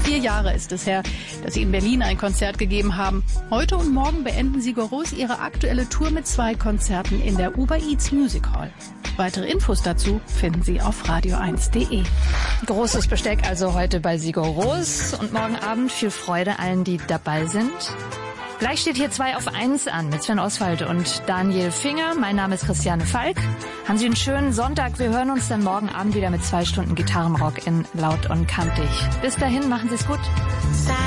4 Jahre ist es her, dass sie in Berlin ein Konzert gegeben haben. Heute und morgen beenden Sigur Rós ihre aktuelle Tour mit 2 Konzerten in der Uber Eats Music Hall. Weitere Infos dazu finden Sie auf radio1.de. Großes Besteck also heute bei Sigur Rós und morgen Abend viel Freude allen, die dabei sind. Gleich steht hier 2 auf 1 an mit Sven Oswald und Daniel Finger. Mein Name ist Christiane Falk. Haben Sie einen schönen Sonntag. Wir hören uns dann morgen Abend wieder mit 2 Stunden Gitarrenrock in Laut und Kantig. Bis dahin, machen Sie es gut.